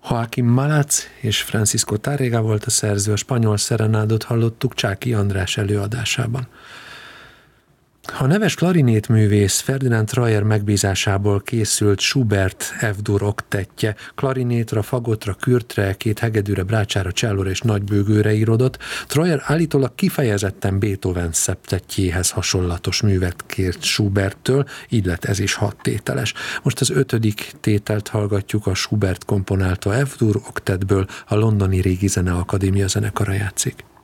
Joaquín Malaz és Francisco Tárrega volt a szerző, a spanyol szerenádot hallottuk Csáky András előadásában. A neves klarinétművész Ferdinand Troyer megbízásából készült Schubert F-dur oktettje klarinétra, fagotra, kürtre, 2 hegedűre, brácsára, csellóra és nagybőgőre írodott. Troyer állítólag kifejezetten Beethoven szeptettjéhez hasonlatos művet kért Schuberttől, így lett ez is 6 tételes. Most az 5. tételt hallgatjuk, a Schubert komponálta F-dur oktettből, a Londoni Régi Zeneakadémia zenekara játszik.